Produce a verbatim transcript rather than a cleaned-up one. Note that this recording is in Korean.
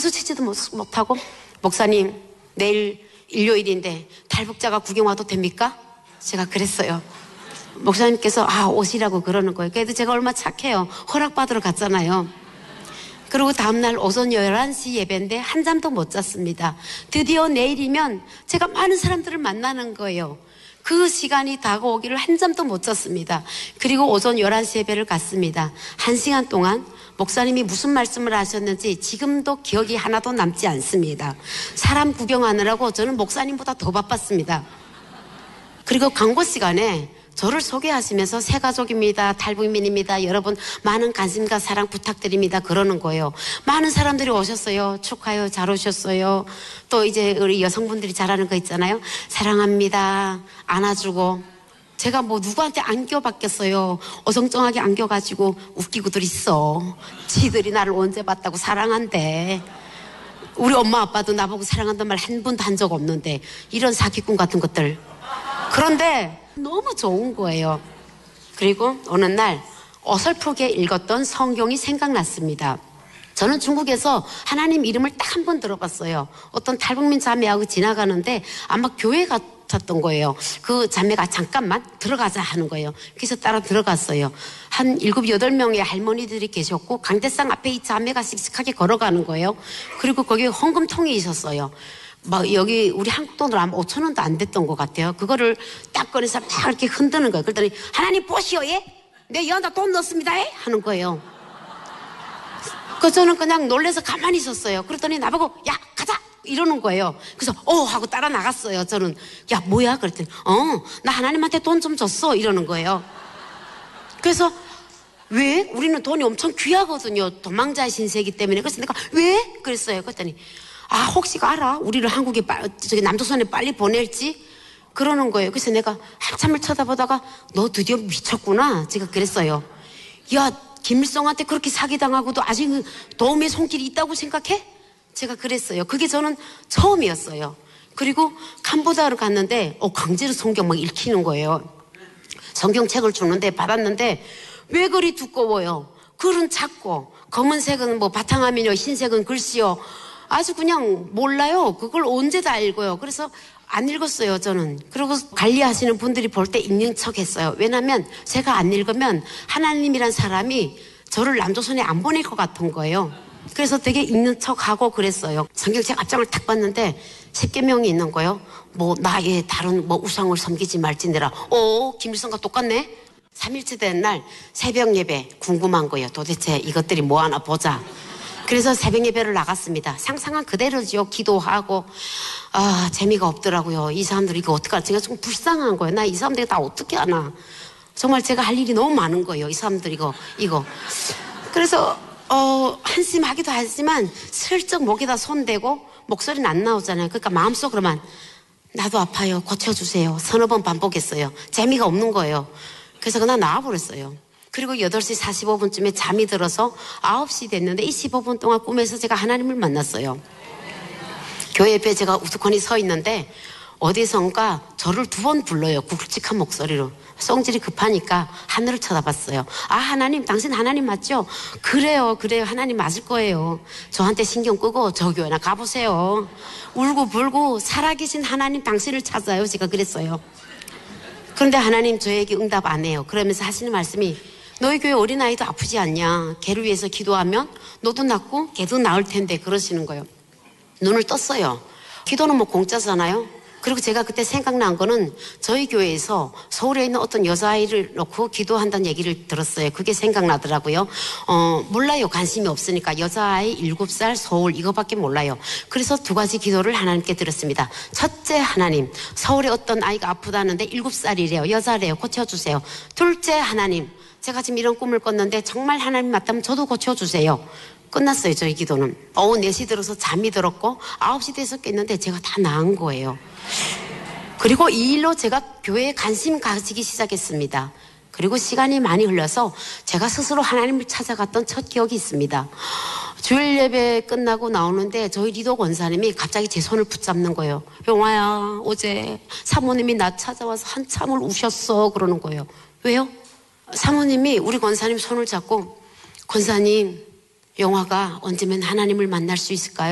마주치지도 못, 못하고 목사님 내일 일요일인데 탈북자가 구경 와도 됩니까? 제가 그랬어요. 목사님께서 아 오시라고 그러는 거예요. 그래도 제가 얼마나 착해요. 허락받으러 갔잖아요. 그리고 다음날 오전 열한 시 예배인데 한 잠도 못 잤습니다. 드디어 내일이면 제가 많은 사람들을 만나는 거예요. 그 시간이 다가오기를 한 잠도 못 잤습니다. 그리고 오전 열한 시 예배를 갔습니다. 한 시간 동안 목사님이 무슨 말씀을 하셨는지 지금도 기억이 하나도 남지 않습니다. 사람 구경하느라고 저는 목사님보다 더 바빴습니다. 그리고 광고 시간에 저를 소개하시면서 새가족입니다. 탈북민입니다. 여러분 많은 관심과 사랑 부탁드립니다. 그러는 거예요. 많은 사람들이 오셨어요. 축하해요. 잘 오셨어요. 또 이제 우리 여성분들이 잘하는 거 있잖아요. 사랑합니다. 안아주고. 제가 뭐 누구한테 안겨봤겠어요. 어성쩡하게 안겨가지고 웃기고들 있어. 지들이 나를 언제 봤다고 사랑한대. 우리 엄마 아빠도 나보고 사랑한다는 말 한 번도 한 적 없는데 이런 사기꾼 같은 것들. 그런데 너무 좋은 거예요. 그리고 어느 날 어설프게 읽었던 성경이 생각났습니다. 저는 중국에서 하나님 이름을 딱 한 번 들어봤어요. 어떤 탈북민 자매하고 지나가는데 아마 교회 같았던 거예요. 그 자매가 잠깐만 들어가자 하는 거예요. 그래서 따라 들어갔어요. 한 일곱, 여덟 명의 할머니들이 계셨고 강대상 앞에 이 자매가 씩씩하게 걸어가는 거예요. 그리고 거기에 헌금통이 있었어요. 막 여기 우리 한국 돈으로 아마 오천 원도 안 됐던 것 같아요. 그거를 딱 꺼내서 막 이렇게 흔드는 거예요. 그랬더니 하나님 보시오 예? 내 여기다 돈 넣습니다 예? 하는 거예요. 그 저는 그냥 놀래서 가만히 있었어요. 그랬더니 나보고 야 가자 이러는 거예요. 그래서 어 하고 따라 나갔어요. 저는 야 뭐야 그랬더니 어 나 하나님한테 돈 좀 줬어 이러는 거예요. 그래서 왜? 우리는 돈이 엄청 귀하거든요. 도망자의 신세이기 때문에. 그래서 내가 왜? 그랬어요. 그랬더니 아 혹시 알아? 우리를 한국에 빠, 저기 남조선에 빨리 보낼지? 그러는 거예요. 그래서 내가 한참을 쳐다보다가 너 드디어 미쳤구나. 제가 그랬어요. 야 김일성한테 그렇게 사기당하고도 아직 도움의 손길이 있다고 생각해? 제가 그랬어요. 그게 저는 처음이었어요. 그리고 캄보디아를 갔는데 어, 강제로 성경 막 읽히는 거예요. 성경책을 주는데 받았는데 왜 그리 두꺼워요? 글은 작고 검은색은 뭐 바탕화면이요 흰색은 글씨요. 아주 그냥 몰라요. 그걸 언제 다 읽어요. 그래서 안 읽었어요 저는. 그리고 관리하시는 분들이 볼 때 읽는 척 했어요. 왜냐하면 제가 안 읽으면 하나님이란 사람이 저를 남조선에 안 보낼 것 같은 거예요. 그래서 되게 읽는 척하고 그랬어요. 성경책 앞장을 딱 봤는데 십계명이 있는 거예요. 뭐 나의 다른 뭐 우상을 섬기지 말지니라. 어 김일성과 똑같네. 삼 일째 된 날 새벽 예배 궁금한 거예요. 도대체 이것들이 뭐 하나 보자. 그래서 새벽 예배를 나갔습니다. 상상한 그대로죠. 기도하고 아 재미가 없더라고요. 이 사람들이 이거 어떡하지? 제가 좀 불쌍한 거예요. 나 이 사람들이 다 어떻게 하나. 정말 제가 할 일이 너무 많은 거예요. 이 사람들 이거 이거. 그래서 어 한심하기도 하지만 슬쩍 목에다 손대고 목소리는 안 나오잖아요. 그러니까 마음속으로만 나도 아파요. 고쳐주세요. 서너 번 반복했어요. 재미가 없는 거예요. 그래서 그냥 나와버렸어요. 그리고 여덟 시 사십오 분쯤에 잠이 들어서 아홉 시 됐는데 이 십오 분 동안 꿈에서 제가 하나님을 만났어요. 교회 옆에 제가 우두커니 서 있는데 어디선가 저를 두 번 불러요. 굵직한 목소리로. 성질이 급하니까 하늘을 쳐다봤어요. 아 하나님 당신 하나님 맞죠? 그래요 그래요 하나님 맞을 거예요. 저한테 신경 끄고 저 교회나 가보세요. 울고 불고 살아계신 하나님 당신을 찾아요. 제가 그랬어요. 그런데 하나님 저에게 응답 안 해요. 그러면서 하시는 말씀이 너희 교회 어린아이도 아프지 않냐? 걔를 위해서 기도하면 너도 낫고 걔도 나을 텐데 그러시는 거예요. 눈을 떴어요. 기도는 뭐 공짜잖아요. 그리고 제가 그때 생각난 거는 저희 교회에서 서울에 있는 어떤 여자아이를 놓고 기도한다는 얘기를 들었어요. 그게 생각나더라고요. 어, 몰라요. 관심이 없으니까. 여자아이 일곱 살 서울 이거밖에 몰라요. 그래서 두 가지 기도를 하나님께 드렸습니다. 첫째 하나님, 서울에 어떤 아이가 아프다는데 일곱 살이래요. 여자래요. 고쳐주세요. 둘째 하나님, 제가 지금 이런 꿈을 꿨는데 정말 하나님 맞다면 저도 고쳐주세요. 끝났어요. 저희 기도는. 오후 네 시 들어서 잠이 들었고 아홉 시 돼서 깼는데 제가 다 나은 거예요. 그리고 이 일로 제가 교회에 관심 가지기 시작했습니다. 그리고 시간이 많이 흘러서 제가 스스로 하나님을 찾아갔던 첫 기억이 있습니다. 주일 예배 끝나고 나오는데 저희 리더 권사님이 갑자기 제 손을 붙잡는 거예요. 용화야 어제 사모님이 나 찾아와서 한참을 우셨어 그러는 거예요. 왜요? 사모님이 우리 권사님 손을 잡고 권사님 용화가 언제면 하나님을 만날 수 있을까요?